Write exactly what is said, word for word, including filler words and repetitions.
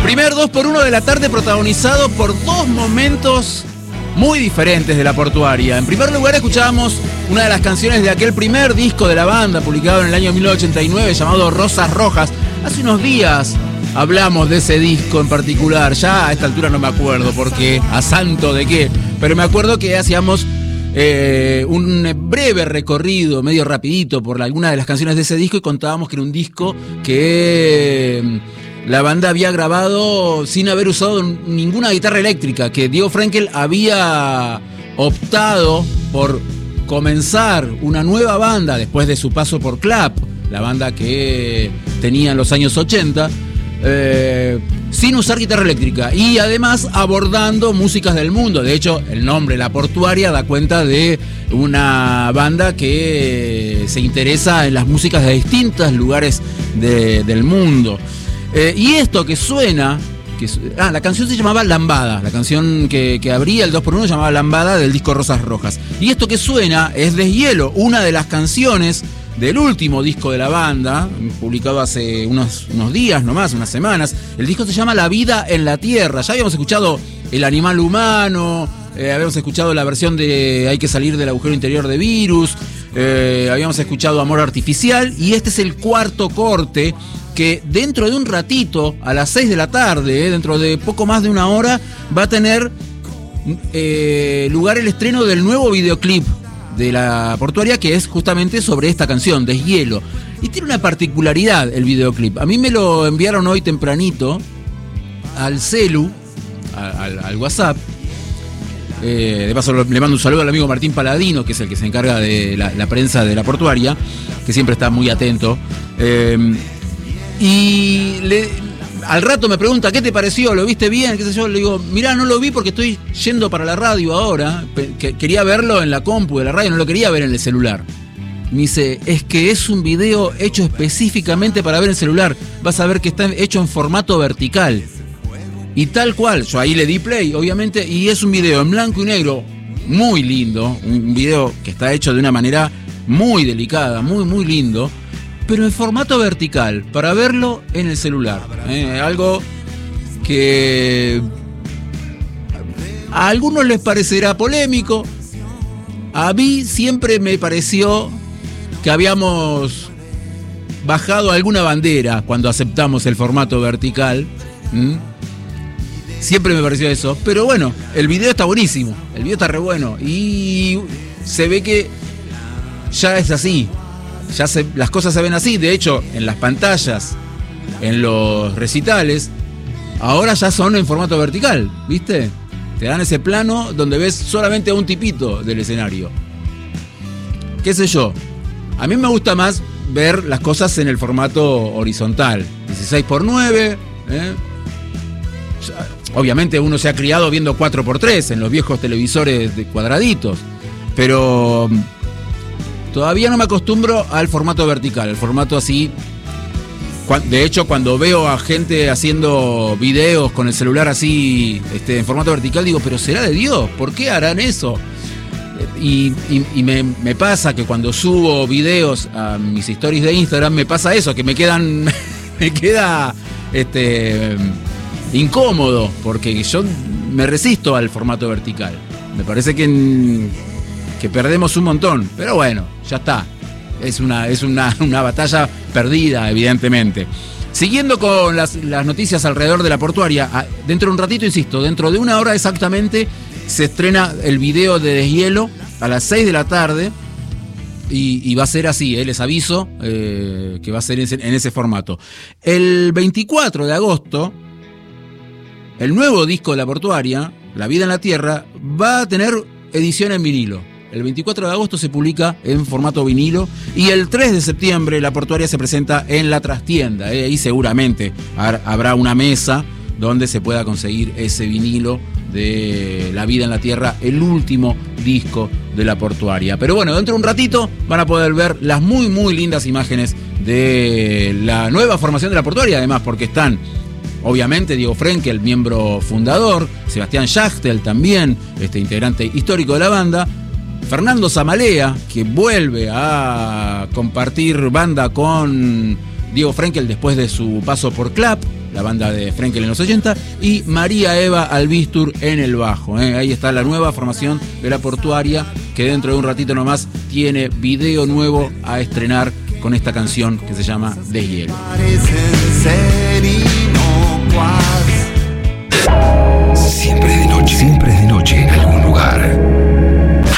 Primer dos por uno de la tarde protagonizado por dos momentos muy diferentes de La Portuaria. En primer lugar escuchábamos una de las canciones de aquel primer disco de la banda publicado en el año mil novecientos ochenta y nueve llamado Rosas Rojas. Hace unos días hablamos de ese disco en particular, ya a esta altura no me acuerdo por qué, a santo de qué, pero me acuerdo que hacíamos eh, un breve recorrido, medio rapidito, por alguna de las canciones de ese disco y contábamos que era un disco que eh, la banda había grabado sin haber usado ninguna guitarra eléctrica, que Diego Frenkel había optado por comenzar una nueva banda después de su paso por Clap, la banda que tenía en los años ochenta, eh, sin usar guitarra eléctrica y además abordando músicas del mundo. De hecho, el nombre La Portuaria da cuenta de una banda que se interesa en las músicas de distintos lugares de, del mundo. Eh, y esto que suena, que, ah, la canción se llamaba Lambada, la canción que, que abría el dos por uno se llamaba Lambada del disco Rosas Rojas. Y esto que suena es Deshielo, una de las canciones del último disco de la banda, publicado hace unos, unos días nomás, unas semanas. El disco se llama La Vida en la Tierra. Ya habíamos escuchado El Animal Humano, eh, habíamos escuchado la versión de Hay que salir del agujero interior de Virus, eh, habíamos escuchado Amor Artificial, y este es el cuarto corte que dentro de un ratito, a las seis de la tarde, eh, dentro de poco más de una hora, va a tener eh, lugar el estreno del nuevo videoclip de La Portuaria, que es justamente sobre esta canción, Deshielo. Y tiene una particularidad el videoclip. A mí me lo enviaron hoy tempranito al celu, a, al, al WhatsApp. Eh, de paso le mando un saludo al amigo Martín Paladino, que es el que se encarga de la, la prensa de La Portuaria, que siempre está muy atento. Eh, y le, al rato me pregunta, ¿qué te pareció? ¿Lo viste bien? ¿Qué sé yo? Le digo, mirá, no lo vi porque estoy yendo para la radio ahora. Que, quería verlo en la compu de la radio, no lo quería ver en el celular. Me dice, es que es un video hecho específicamente para ver en el celular. Vas a ver que está hecho en formato vertical. Y tal cual, yo ahí le di play, obviamente, y es un video en blanco y negro muy lindo. Un video que está hecho de una manera muy delicada, muy, muy lindo, pero en formato vertical, para verlo en el celular. ¿eh? Algo que a algunos les parecerá polémico. A mí siempre me pareció que habíamos bajado alguna bandera cuando aceptamos el formato vertical. ¿Mm? Siempre me pareció eso. Pero bueno, el video está buenísimo. El video está re bueno. Y se ve que ya es así. Ya se, las cosas se ven así. De hecho, en las pantallas, en los recitales, ahora ya son en formato vertical, ¿viste? Te dan ese plano donde ves solamente a un tipito del escenario. ¿Qué sé yo? A mí me gusta más ver las cosas en el formato horizontal. dieciséis por nueve, ¿eh? Obviamente uno se ha criado viendo cuatro por tres en los viejos televisores de cuadraditos. Pero todavía no me acostumbro al formato vertical, el formato así. De hecho, cuando veo a gente haciendo videos con el celular así, este, en formato vertical, digo, pero será de Dios, ¿por qué harán eso? Y, y, y me, me pasa que cuando subo videos a mis stories de Instagram, me pasa eso, que me quedan, me queda este, incómodo, porque yo me resisto al formato vertical. Me parece que... que perdemos un montón, pero bueno, ya está. Es una, es una, una batalla perdida, evidentemente. Siguiendo con las, las noticias alrededor de La Portuaria, dentro de un ratito, insisto, dentro de una hora exactamente, se estrena el video de Deshielo a las seis de la tarde. Y, y va a ser así, eh, les aviso eh, que va a ser en ese, en ese formato. El veinticuatro de agosto, el nuevo disco de La Portuaria, La Vida en la Tierra, va a tener edición en vinilo. El veinticuatro de agosto se publica en formato vinilo y el tres de septiembre La Portuaria se presenta en la trastienda. ¿eh? Ahí seguramente habrá una mesa donde se pueda conseguir ese vinilo de La Vida en la Tierra, el último disco de La Portuaria. Pero bueno, dentro de un ratito van a poder ver las muy muy lindas imágenes de la nueva formación de La Portuaria, además porque están obviamente Diego Frenkel, miembro fundador, Sebastián Yachtel también, este integrante histórico de la banda, Fernando Zamalea, que vuelve a compartir banda con Diego Frenkel después de su paso por Clap, la banda de Frenkel en los ochenta, y María Eva Albistur en el bajo. ¿eh? Ahí está la nueva formación de La Portuaria, que dentro de un ratito nomás tiene video nuevo a estrenar con esta canción que se llama Deshielo. Parecen ser inocuas.